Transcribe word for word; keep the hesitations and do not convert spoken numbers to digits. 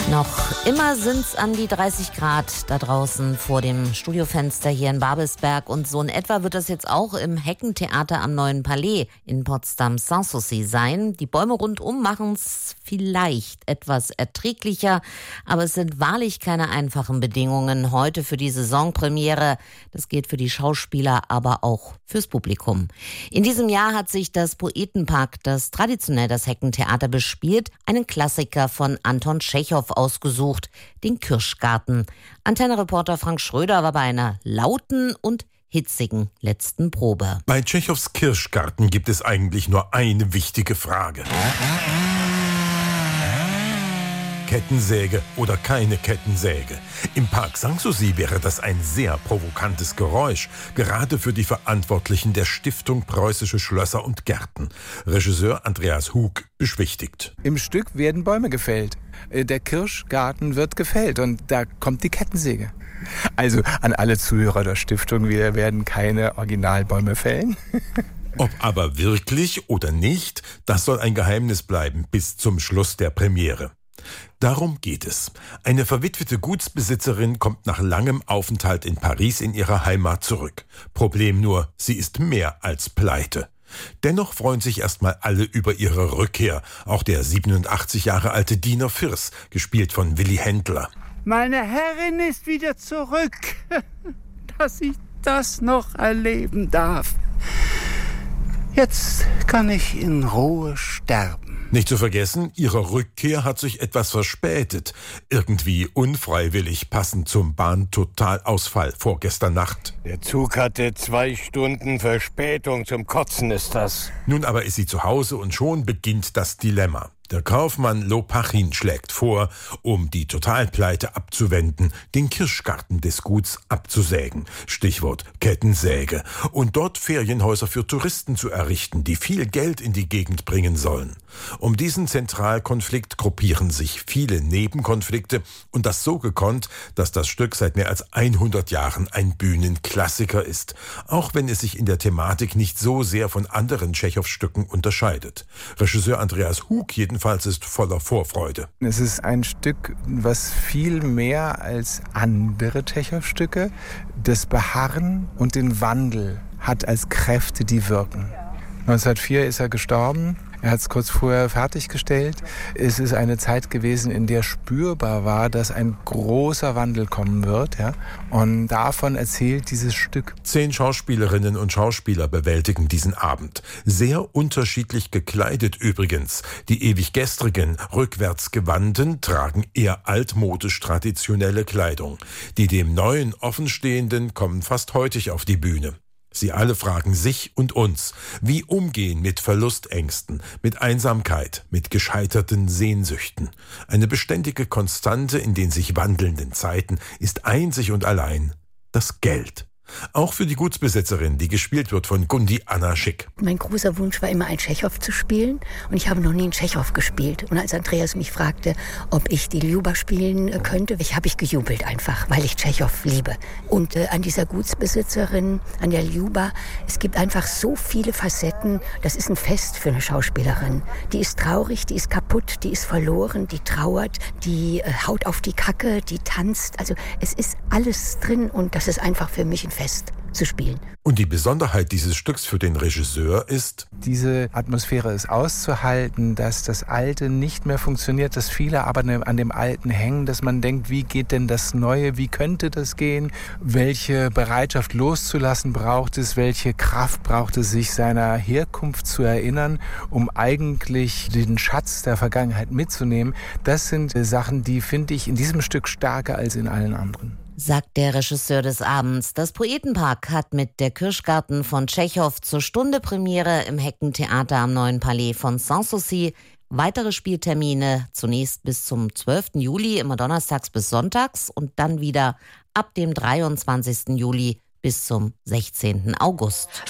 Noch immer sind's an die dreißig Grad da draußen vor dem Studiofenster hier in Babelsberg. Und so in etwa wird das jetzt auch im Heckentheater am Neuen Palais in Potsdam-Sanssouci sein. Die Bäume rundum machen's vielleicht etwas erträglicher, aber es sind wahrlich keine einfachen Bedingungen heute für die Saisonpremiere. Das gilt für die Schauspieler, aber auch fürs Publikum. In diesem Jahr hat sich das Poetenpark, das traditionell das Heckentheater bespielt, einen Klassiker von Anton Tschechow ausgesucht, den Kirschgarten. Antenne-Reporter Frank Schröder war bei einer lauten und hitzigen letzten Probe. Bei Tschechows Kirschgarten gibt es eigentlich nur eine wichtige Frage. Kettensäge oder keine Kettensäge? Im Park Sanssouci wäre das ein sehr provokantes Geräusch, gerade für die Verantwortlichen der Stiftung Preußische Schlösser und Gärten. Regisseur Andreas Hug beschwichtigt. Im Stück werden Bäume gefällt. Der Kirschgarten wird gefällt und da kommt die Kettensäge. Also an alle Zuhörer der Stiftung, wir werden keine Originalbäume fällen. Ob aber wirklich oder nicht, das soll ein Geheimnis bleiben bis zum Schluss der Premiere. Darum geht es. Eine verwitwete Gutsbesitzerin kommt nach langem Aufenthalt in Paris in ihre Heimat zurück. Problem nur, sie ist mehr als pleite. Dennoch freuen sich erstmal alle über ihre Rückkehr. Auch der siebenundachtzig Jahre alte Diener Firs, gespielt von Willy Händler. Meine Herrin ist wieder zurück, dass ich das noch erleben darf. Jetzt kann ich in Ruhe sterben. Nicht zu vergessen, ihre Rückkehr hat sich etwas verspätet. Irgendwie unfreiwillig, passend zum Bahntotalausfall vorgestern Nacht. Der Zug hatte zwei Stunden Verspätung. Zum Kotzen ist das. Nun aber ist sie zu Hause und schon beginnt das Dilemma. Der Kaufmann Lopachin schlägt vor, um die Totalpleite abzuwenden, den Kirschgarten des Guts abzusägen. Stichwort Kettensäge. Und dort Ferienhäuser für Touristen zu errichten, die viel Geld in die Gegend bringen sollen. Um diesen Zentralkonflikt gruppieren sich viele Nebenkonflikte und das so gekonnt, dass das Stück seit mehr als hundert Jahren ein Bühnenklassiker ist. Auch wenn es sich in der Thematik nicht so sehr von anderen Tschechow-Stücken unterscheidet. Regisseur Andreas Hug jedenfalls ist voller Vorfreude. Es ist ein Stück, was viel mehr als andere Tschechow-Stücke das Beharren und den Wandel hat als Kräfte, die wirken. neunzehnhundertvier ist er gestorben. Er hat es kurz vorher fertiggestellt. Es ist eine Zeit gewesen, in der spürbar war, dass ein großer Wandel kommen wird. Ja? Und davon erzählt dieses Stück. Zehn Schauspielerinnen und Schauspieler bewältigen diesen Abend. Sehr unterschiedlich gekleidet übrigens. Die ewig gestrigen, rückwärts gewandten tragen eher altmodisch traditionelle Kleidung. Die dem Neuen offenstehenden kommen fast heutig auf die Bühne. Sie alle fragen sich und uns, wie umgehen mit Verlustängsten, mit Einsamkeit, mit gescheiterten Sehnsüchten. Eine beständige Konstante in den sich wandelnden Zeiten ist einzig und allein das Geld. Auch für die Gutsbesitzerin, die gespielt wird von Gundi Anna Schick. Mein großer Wunsch war immer, einen Tschechow zu spielen. Und ich habe noch nie einen Tschechow gespielt. Und als Andreas mich fragte, ob ich die Ljuba spielen könnte, ich habe ich gejubelt einfach, weil ich Tschechow liebe. Und äh, an dieser Gutsbesitzerin, an der Ljuba, es gibt einfach so viele Facetten. Das ist ein Fest für eine Schauspielerin. Die ist traurig, die ist kaputt, die ist verloren, die trauert, die äh, haut auf die Kacke, die tanzt. Also es ist alles drin und das ist einfach für mich ein Fest zu spielen. Und die Besonderheit dieses Stücks für den Regisseur ist, diese Atmosphäre ist auszuhalten, dass das Alte nicht mehr funktioniert, dass viele aber an dem Alten hängen, dass man denkt, wie geht denn das Neue, wie könnte das gehen, welche Bereitschaft loszulassen braucht es, welche Kraft braucht es, sich seiner Herkunft zu erinnern, um eigentlich den Schatz der Vergangenheit mitzunehmen. Das sind Sachen, die finde ich in diesem Stück stärker als in allen anderen. Sagt der Regisseur des Abends. Das Poetenpark hat mit der Kirschgarten von Tschechow zur Stunde Premiere im Heckentheater am Neuen Palais von Sanssouci. Weitere Spieltermine zunächst bis zum zwölften Juli, immer donnerstags bis sonntags und dann wieder ab dem dreiundzwanzigsten Juli bis zum sechzehnten August.